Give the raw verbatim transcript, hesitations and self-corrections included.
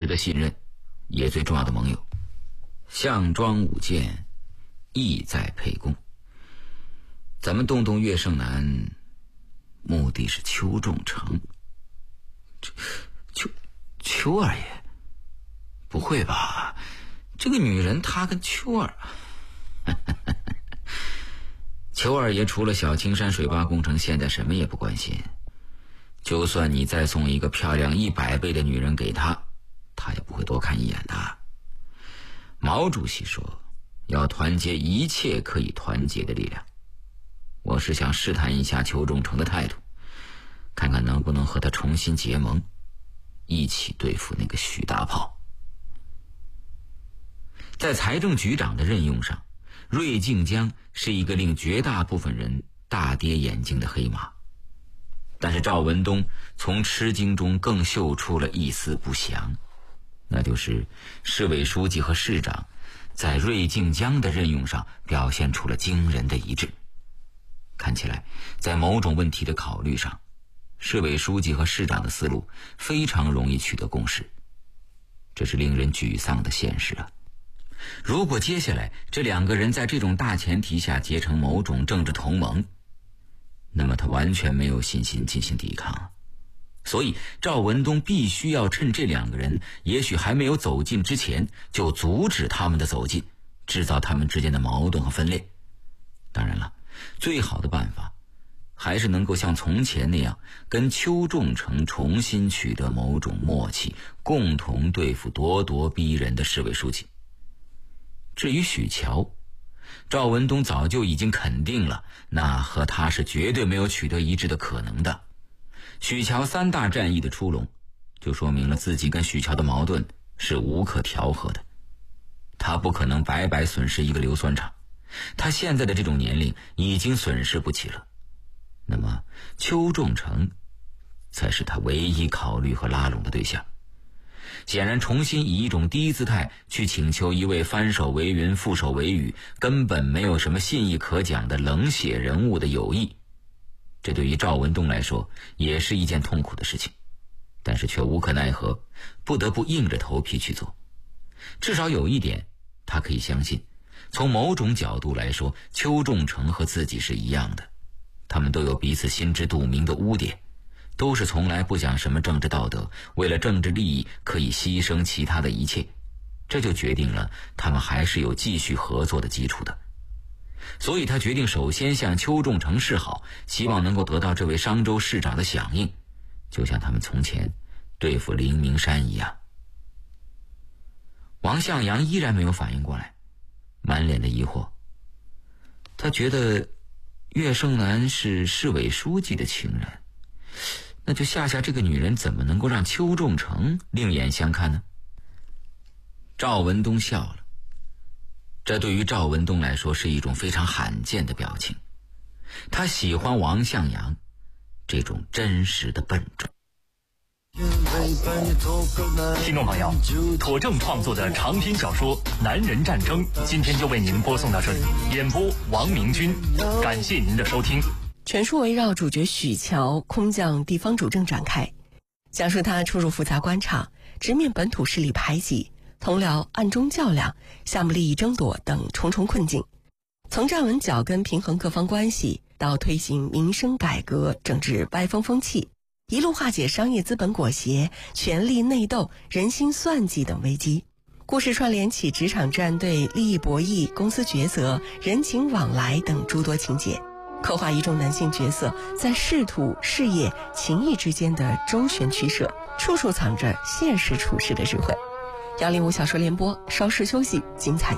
的信任，也最重要的盟友。项庄舞剑，意在沛公。咱们动动岳胜男，目的是邱仲成。邱邱二爷，不会吧？这个女人她跟邱二邱二爷除了小青山水坝工程，现在什么也不关心。就算你再送一个漂亮一百倍的女人给他，他也不会多看一眼的。毛主席说，要团结一切可以团结的力量。我是想试探一下邱仲成的态度，看看能不能和他重新结盟，一起对付那个许大炮。在财政局长的任用上，芮靖江是一个令绝大部分人大跌眼镜的黑马，但是赵文东从吃惊中更嗅出了一丝不祥，那就是市委书记和市长在芮靖江的任用上表现出了惊人的一致。看起来在某种问题的考虑上，市委书记和市长的思路非常容易取得共识，这是令人沮丧的现实啊。如果接下来这两个人在这种大前提下结成某种政治同盟，那么他完全没有信心进行抵抗。所以赵文东必须要趁这两个人也许还没有走近之前，就阻止他们的走近，制造他们之间的矛盾和分裂。当然了，最好的办法还是能够像从前那样，跟邱仲成重新取得某种默契，共同对付咄咄逼人的市委书记。至于许乔，赵文东早就已经肯定了，那和他是绝对没有取得一致的可能的。许乔三大战役的出笼，就说明了自己跟许乔的矛盾是无可调和的。他不可能白白损失一个硫酸厂，他现在的这种年龄已经损失不起了。那么邱仲成才是他唯一考虑和拉拢的对象。显然重新以一种低姿态去请求一位翻手为云覆手为雨，根本没有什么信义可讲的冷血人物的友谊，这对于赵文东来说也是一件痛苦的事情，但是却无可奈何，不得不硬着头皮去做。至少有一点他可以相信，从某种角度来说，邱仲成和自己是一样的，他们都有彼此心知肚明的污点，都是从来不讲什么政治道德，为了政治利益可以牺牲其他的一切，这就决定了他们还是有继续合作的基础的。所以他决定首先向邱仲成示好，希望能够得到这位商州市长的响应，就像他们从前对付林明山一样。王向阳依然没有反应过来，满脸的疑惑。他觉得岳胜男是市委书记的情人，那就夏夏这个女人怎么能够让邱仲成另眼相看呢？赵文东笑了，这对于赵文东来说是一种非常罕见的表情。他喜欢王向阳这种真实的笨重。 听众朋友，妥正创作的长篇小说《男人战争》今天就为您播送到这里，演播王明军，感谢您的收听。 全书围绕主角许乔空降地方主政展开，讲述他出入复杂官场，直面本土势力排挤，同僚暗中较量，项目利益争夺等重重困境。从站稳脚跟平衡各方关系，到推行民生改革整治歪风风气，一路化解商业资本裹挟、权力内斗、人心算计等危机。故事串联起职场战队、利益博弈、公司抉择、人情往来等诸多情节，刻画一众男性角色在仕途、事业、情谊之间的周旋取舍，处处藏着现实处事的智慧。幺零五小说联播，稍事休息，精彩